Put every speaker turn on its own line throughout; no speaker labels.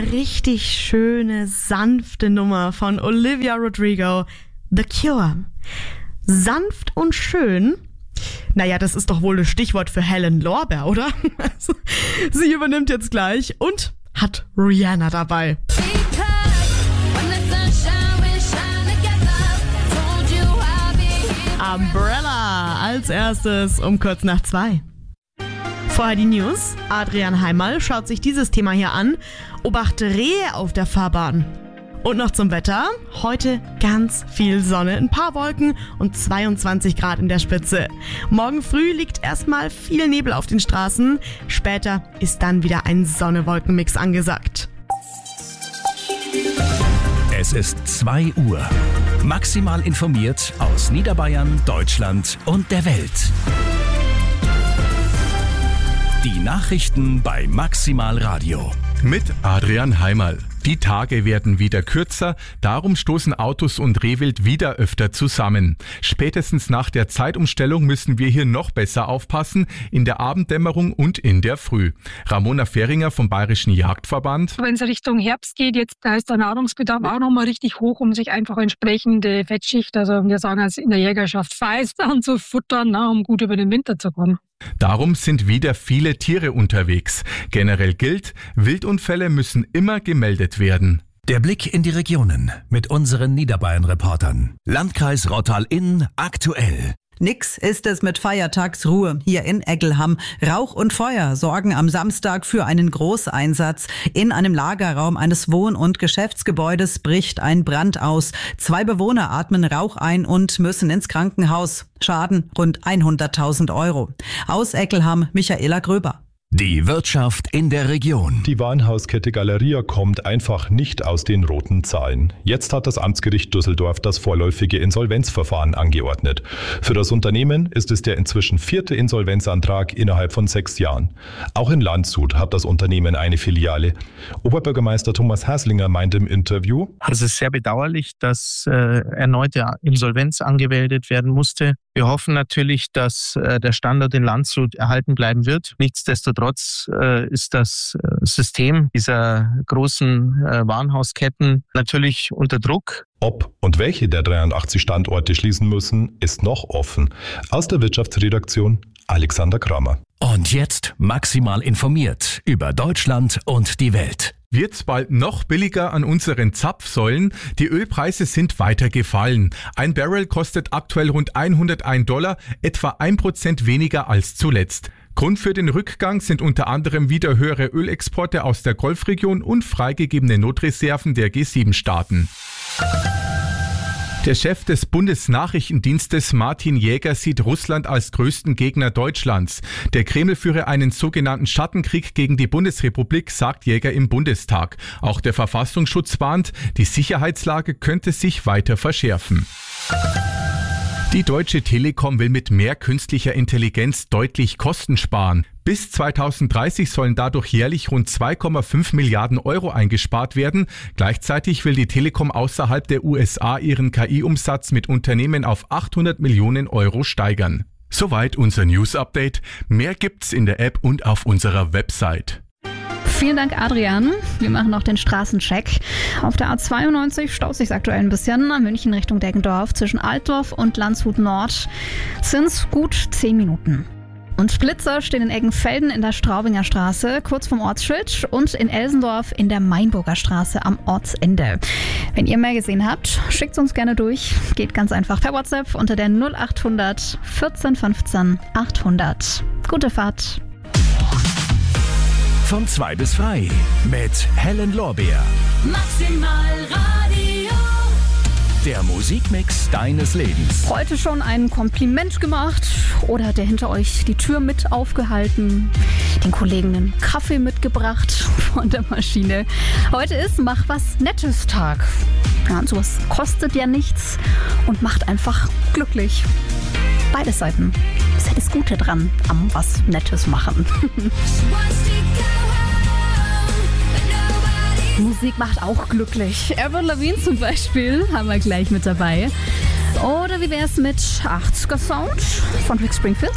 Richtig schöne, sanfte Nummer von Olivia Rodrigo, The Cure. Sanft und schön? Naja, das ist doch wohl ein Stichwort für Helen Lorber, oder? Sie übernimmt jetzt gleich und hat Rihanna dabei. Umbrella als erstes um kurz nach 2. Vorher die News. Adrian Heimal schaut sich dieses Thema hier an. Obacht Rehe auf der Fahrbahn. Und noch zum Wetter. Heute ganz viel Sonne, ein paar Wolken und 22 Grad in der Spitze. Morgen früh liegt erstmal viel Nebel auf den Straßen. Später ist dann wieder ein Sonne-Wolken-Mix angesagt.
Es ist 2 Uhr. Maximal informiert aus Niederbayern, Deutschland und der Welt. Die Nachrichten bei Maximal Radio.
Mit Adrian Heimal. Die Tage werden wieder kürzer, darum stoßen Autos und Rehwild wieder öfter zusammen. Spätestens nach der Zeitumstellung müssen wir hier noch besser aufpassen, in der Abenddämmerung und in der Früh. Ramona Fehringer vom Bayerischen Jagdverband.
Wenn es Richtung Herbst geht, jetzt da ist der Nahrungsbedarf auch nochmal richtig hoch, um sich einfach entsprechende Fettschicht, also wir sagen als in der Jägerschaft Feist, anzufuttern, um gut über den Winter zu kommen.
Darum sind wieder viele Tiere unterwegs. Generell gilt, Wildunfälle müssen immer gemeldet werden.
Der Blick in die Regionen mit unseren Niederbayern-Reportern. Landkreis Rottal-Inn aktuell.
Nix ist es mit Feiertagsruhe hier in Eggelham. Rauch und Feuer sorgen am Samstag für einen Großeinsatz. In einem Lagerraum eines Wohn- und Geschäftsgebäudes bricht ein Brand aus. 2 Bewohner atmen Rauch ein und müssen ins Krankenhaus. Schaden rund 100.000 €. Aus Eggelham, Michaela Gröber.
Die Wirtschaft in der Region.
Die Warenhauskette Galeria kommt einfach nicht aus den roten Zahlen. Jetzt hat das Amtsgericht Düsseldorf das vorläufige Insolvenzverfahren angeordnet. Für das Unternehmen ist es der inzwischen 4. Insolvenzantrag innerhalb von 6 Jahren. Auch in Landshut hat das Unternehmen eine Filiale. Oberbürgermeister Thomas Haslinger meint im Interview:
Es ist sehr bedauerlich, dass erneute Insolvenz angemeldet werden musste. Wir hoffen natürlich, dass der Standort in Landshut erhalten bleiben wird. Nichtsdestotrotz ist das System dieser großen Warenhausketten natürlich unter Druck.
Ob und welche der 83 Standorte schließen müssen, ist noch offen. Aus der Wirtschaftsredaktion Alexander Kramer.
Und jetzt maximal informiert über Deutschland und die Welt.
Wird's bald noch billiger an unseren Zapfsäulen? Die Ölpreise sind weiter gefallen. Ein Barrel kostet aktuell rund $101, etwa 1% weniger als zuletzt. Grund für den Rückgang sind unter anderem wieder höhere Ölexporte aus der Golfregion und freigegebene Notreserven der G7-Staaten. Der Chef des Bundesnachrichtendienstes Martin Jäger sieht Russland als größten Gegner Deutschlands. Der Kreml führe einen sogenannten Schattenkrieg gegen die Bundesrepublik, sagt Jäger im Bundestag. Auch der Verfassungsschutz warnt, die Sicherheitslage könnte sich weiter verschärfen. Die Deutsche Telekom will mit mehr künstlicher Intelligenz deutlich Kosten sparen. Bis 2030 sollen dadurch jährlich rund 2,5 Milliarden € eingespart werden. Gleichzeitig will die Telekom außerhalb der USA ihren KI-Umsatz mit Unternehmen auf 800 Millionen € steigern. Soweit unser News-Update. Mehr gibt's in der App und auf unserer Website.
Vielen Dank, Adrian. Wir machen noch den Straßencheck. Auf der A92 staut sich aktuell ein bisschen. München Richtung Deggendorf zwischen Altdorf und Landshut Nord sind es gut 10 Minuten. Und Blitzer stehen in Eggenfelden in der Straubinger Straße, kurz vom Ortsschild, und in Elsendorf in der Mainburger Straße am Ortsende. Wenn ihr mehr gesehen habt, schickt es uns gerne durch. Geht ganz einfach per WhatsApp unter der 0800 14 15 800. Gute Fahrt.
Von 2 bis 3 mit Helen Lorber.
Maximal Radio.
Der Musikmix deines Lebens.
Heute schon ein Kompliment gemacht oder hat der hinter euch die Tür mit aufgehalten, den Kollegen einen Kaffee mitgebracht von der Maschine. Heute ist Mach was Nettes Tag. Ja, und sowas kostet ja nichts und macht einfach glücklich. Beide Seiten. Das ist ja das Gute dran, am was Nettes machen. Musik macht auch glücklich. Avril Lavigne zum Beispiel haben wir gleich mit dabei. Oder wie wär's mit 80er Sound von Rick Springfield?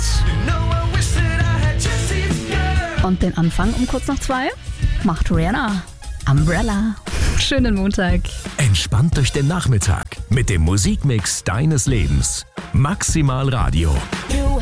Und den Anfang um kurz nach 2 macht Rihanna. Umbrella. Schönen Montag.
Entspannt durch den Nachmittag mit dem Musikmix deines Lebens. Maximal Radio.
You